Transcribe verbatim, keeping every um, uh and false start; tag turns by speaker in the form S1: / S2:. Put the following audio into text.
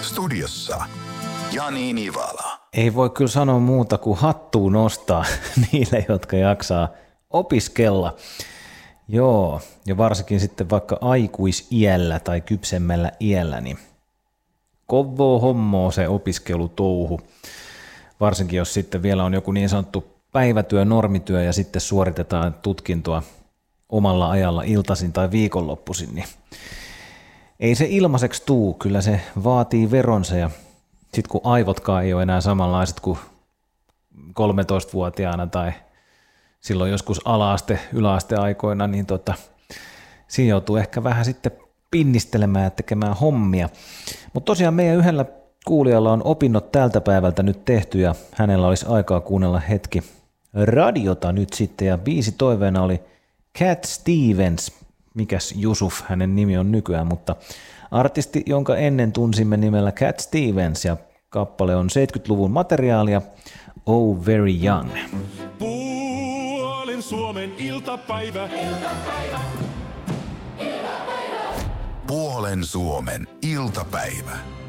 S1: Studiossa Jani Nivala.
S2: Ei voi kyllä sanoa muuta kuin hattua nostaa niille, jotka jaksaa opiskella. Joo, ja varsinkin sitten vaikka aikuisiällä tai kypsemmällä iällä, niin kovoo hommoo se opiskelutouhu. Varsinkin jos sitten vielä on joku niin sanottu päivätyö, normityö ja sitten suoritetaan tutkintoa omalla ajalla iltaisin tai viikonloppuisin, niin ei se ilmaiseksi tuu, kyllä se vaatii veronsa ja sitten kun aivotkaan ei ole enää samanlaiset kuin kolmetoistavuotiaana tai silloin joskus ala-aste, yläaste aikoina, niin tota, siinä joutuu ehkä vähän sitten pinnistelemään ja tekemään hommia. Mutta tosiaan meidän yhdellä kuulijalla on opinnot tältä päivältä nyt tehty ja hänellä olisi aikaa kuunnella hetki radiota nyt sitten ja biisi toiveena oli Cat Stevens, mikäs Jusuf hänen nimi on nykyään, mutta artisti, jonka ennen tunsimme nimellä Cat Stevens ja kappale on seitsemänkymmentäluvun materiaalia Oh Very Young.
S3: Puolen Suomen iltapäivä.
S1: Puolen Suomen iltapäivä.